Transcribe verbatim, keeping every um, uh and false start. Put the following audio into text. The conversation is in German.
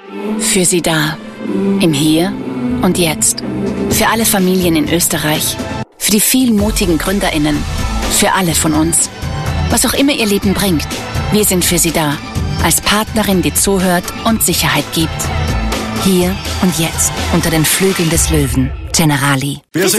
Für Sie da. Im Hier und Jetzt. Für alle Familien in Österreich. Für die vielen mutigen GründerInnen. Für alle von uns. Was auch immer Ihr Leben bringt, wir sind für Sie da. Als Partnerin, die zuhört und Sicherheit gibt. Hier und jetzt. Unter den Flügeln des Löwen. Generali.